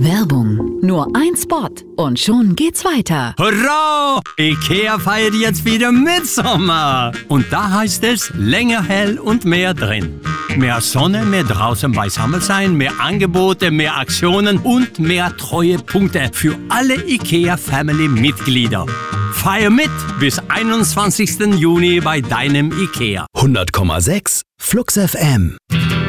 Werbung. Nur ein Spot und schon geht's weiter. Hurra! IKEA feiert jetzt wieder Mitsommer. Und da heißt es länger hell und mehr drin. Mehr Sonne, mehr draußen beisammen sein, mehr Angebote, mehr Aktionen und mehr Treuepunkte für alle IKEA-Family-Mitglieder. Feier mit bis 21. Juni bei deinem IKEA. 100,6 Flux FM.